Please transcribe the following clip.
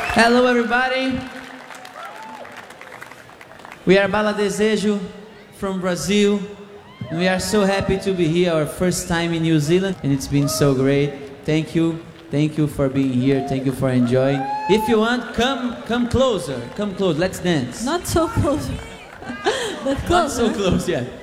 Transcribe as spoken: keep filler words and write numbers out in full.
Hello, everybody. We are Bala Desejo from Brazil. And we are so happy to be here, our first time in New Zealand, and it's been so great. Thank you. Thank you for being here. Thank you for enjoying. If you want, come come closer. Come close. Let's dance. Not so close. But close. Not so close yet.